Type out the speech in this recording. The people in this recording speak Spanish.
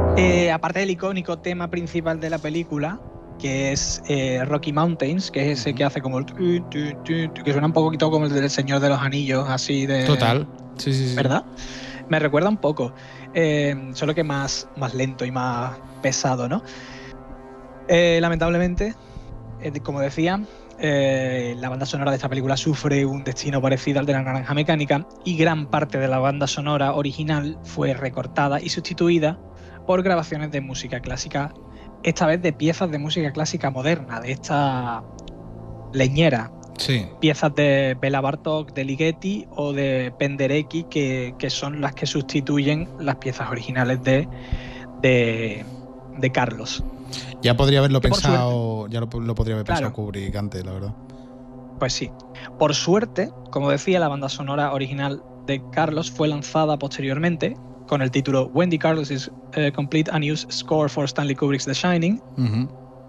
Aparte del icónico tema principal de la película, que es Rocky Mountains, que es ese que hace como el que suena un poquito como el del Señor de los Anillos, así de... Total. Sí, sí, sí. ¿Verdad? Me recuerda un poco, solo que más lento y más pesado, ¿no? Lamentablemente, como decía, la banda sonora de esta película sufre un destino parecido al de la Naranja Mecánica y gran parte de la banda sonora original fue recortada y sustituida por grabaciones de música clásica, esta vez de piezas de música clásica moderna, de esta leñera, Sí. piezas de Bela Bartók, de Ligeti o de Penderecki, que son las que sustituyen las piezas originales de Carlos. Ya podría haberlo Que por suerte, pensado. Ya lo podría haber pensado claro, Kubrick antes, la verdad. pues sí. Por suerte, como decía, la banda sonora original de Carlos fue lanzada posteriormente con el título Wendy Carlos is Complete Unused Score for Stanley Kubrick's The Shining,